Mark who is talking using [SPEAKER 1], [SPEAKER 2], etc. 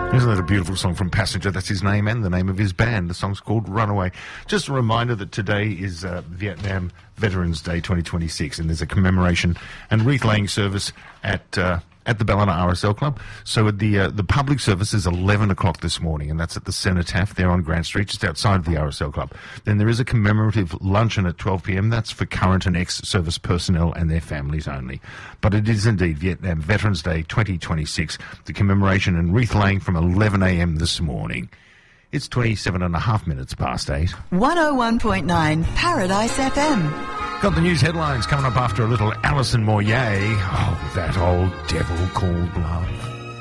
[SPEAKER 1] Isn't that a beautiful song from Passenger? That's his name and the name of his band. The song's called Runaway. Just a reminder that today is Vietnam Veterans Day 2026, and there's a commemoration and wreath-laying service at the Ballina RSL Club. So the public service is 11 o'clock this morning, and that's at the Cenotaph there on Grant Street, just outside of the RSL Club. Then there is a commemorative luncheon at 12 p.m. That's for current and ex-service personnel and their families only. But it is indeed Vietnam Veterans Day 2026, the commemoration and wreath-laying from 11 a.m. this morning. It's 27 and a half minutes past 8.
[SPEAKER 2] 101.9 Paradise FM.
[SPEAKER 1] Got the news headlines coming up after a little Alison Moyet. Oh, that old devil called love.